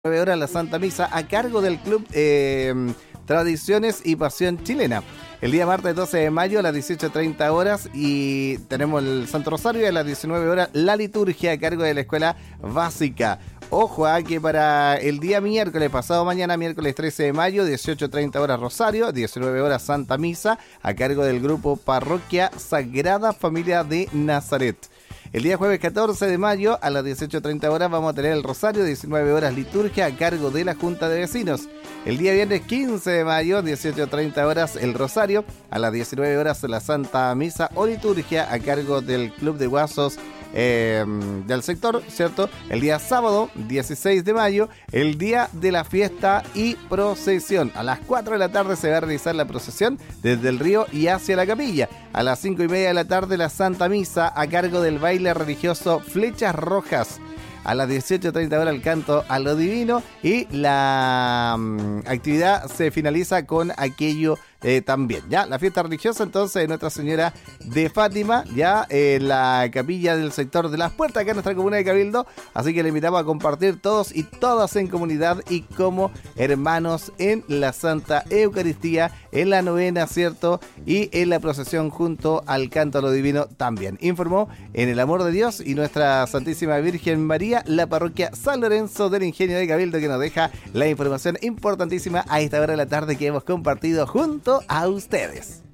9 horas la Santa Misa a cargo del Club Tradiciones y Pasión Chilena. El día martes 12 de mayo a las 18:30 horas y tenemos el Santo Rosario y a las 19 horas la liturgia a cargo de la Escuela Básica. Ojo a que para el día miércoles, pasado mañana, miércoles 13 de mayo, 18:30 horas Rosario, 19 horas Santa Misa a cargo del grupo Parroquia Sagrada Familia de Nazaret. El día jueves 14 de mayo a las 18:30 horas vamos a tener el Rosario, 19 horas liturgia a cargo de la Junta de Vecinos. El día viernes 15 de mayo, 18:30 horas el Rosario, a las 19 horas la Santa Misa o liturgia a cargo del Club de Guasos del sector, ¿cierto? El día sábado 16 de mayo, el día de la fiesta y procesión. A las 4 de la tarde se va a realizar la procesión desde el río y hacia la capilla. A las 5:30 de la tarde la Santa Misa a cargo del baile religioso Flechas Rojas. A las 18:30 horas el canto a lo divino y la actividad se finaliza con aquello también, ya, la fiesta religiosa entonces de Nuestra Señora de Fátima, ya en la capilla del sector de las Puertas, acá en nuestra comuna de Cabildo, así que le invitamos a compartir todos y todas en comunidad y como hermanos en la Santa Eucaristía, en la novena, ¿cierto? Y en la procesión junto al canto a lo divino también. Informó en el amor de Dios y Nuestra Santísima Virgen María, la parroquia San Lorenzo del Ingenio de Cabildo, que nos deja la información importantísima a esta hora de la tarde que hemos compartido junto a ustedes.